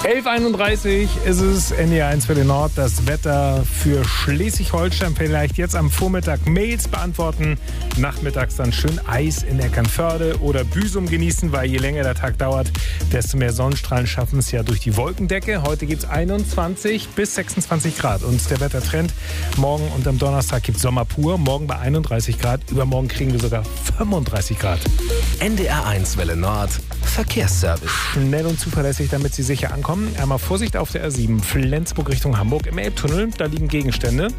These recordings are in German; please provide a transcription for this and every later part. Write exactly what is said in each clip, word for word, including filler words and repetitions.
elf Uhr einunddreißig ist es, N D R eins für den Nord. Das Wetter für Schleswig-Holstein. Vielleicht jetzt am Vormittag Mails beantworten. Nachmittags dann schön Eis in Eckernförde oder Büsum genießen, weil je länger der Tag dauert, desto mehr Sonnenstrahlen schaffen es ja durch die Wolkendecke. Heute gibt es einundzwanzig bis sechsundzwanzig Grad. Und der Wettertrend: morgen und am Donnerstag gibt es Sommer pur. Morgen bei einunddreißig Grad. Übermorgen kriegen wir sogar fünfunddreißig Grad. N D R eins Welle Nord. Verkehrsservice. Schnell und zuverlässig, damit Sie sicher ankommen. Einmal Vorsicht auf der A sieben, Flensburg Richtung Hamburg im Elbtunnel. Da liegen Gegenstände.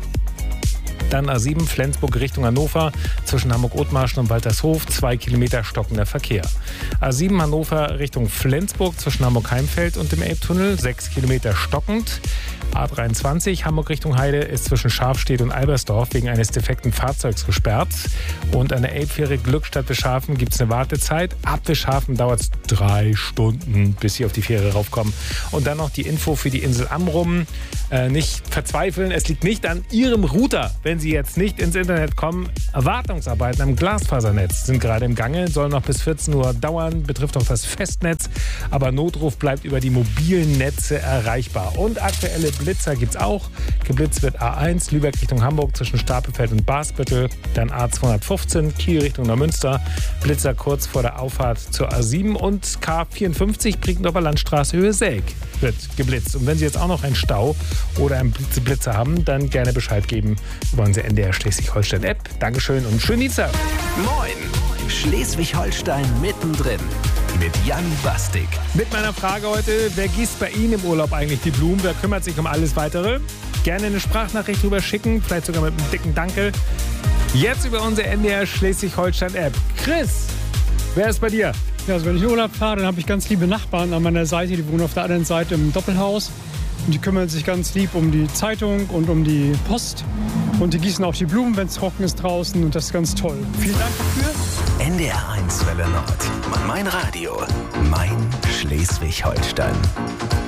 Dann A sieben, Flensburg Richtung Hannover, zwischen Hamburg-Othmarschen und Waltershof, zwei Kilometer stockender Verkehr. A sieben Hannover Richtung Flensburg, zwischen Hamburg-Heimfeld und dem Elbtunnel, sechs Kilometer stockend. A dreiundzwanzig, Hamburg Richtung Heide, ist zwischen Scharfstedt und Albersdorf wegen eines defekten Fahrzeugs gesperrt. Und an der Elbfähre Glückstadt Wischhafen gibt es eine Wartezeit. Ab Wischhafen dauert es drei Stunden, bis Sie auf die Fähre raufkommen. Und dann noch die Info für die Insel Amrum. Äh, nicht verzweifeln, es liegt nicht an Ihrem Router, wenn Sie jetzt nicht ins Internet kommen. Wartungsarbeiten am Glasfasernetz sind gerade im Gange, sollen noch bis vierzehn Uhr dauern, betrifft auch das Festnetz. Aber Notruf bleibt über die mobilen Netze erreichbar. Und aktuelle Blitzer gibt es auch. Geblitzt wird A eins, Lübeck Richtung Hamburg zwischen Stapelfeld und Basbüttel. Dann A zweihundertfünfzehn, Kiel Richtung Neumünster. Blitzer kurz vor der Auffahrt zur A sieben. Und K vierundfünfzig, Brinkendorfer Landstraße, Höhe Selk, wird geblitzt. Und wenn Sie jetzt auch noch einen Stau oder einen Blitzer haben, dann gerne Bescheid geben über unsere N D R Schleswig-Holstein-App. Dankeschön und schönen Dienstag. Moin! Schleswig-Holstein mittendrin mit Jan Bastik. Mit meiner Frage heute: Wer gießt bei Ihnen im Urlaub eigentlich die Blumen? Wer kümmert sich um alles Weitere? Gerne eine Sprachnachricht drüber schicken, vielleicht sogar mit einem dicken Danke. Jetzt über unsere N D R Schleswig-Holstein-App. Chris, wer ist bei dir? Ja, also wenn ich in Urlaub fahre, dann habe ich ganz liebe Nachbarn an meiner Seite. Die wohnen auf der anderen Seite im Doppelhaus. Und die kümmern sich ganz lieb um die Zeitung und um die Post. Und die gießen auch die Blumen, wenn es trocken ist draußen. Und das ist ganz toll. Vielen Dank dafür. N D R eins Welle Nord. Mein Radio. Mein Schleswig-Holstein.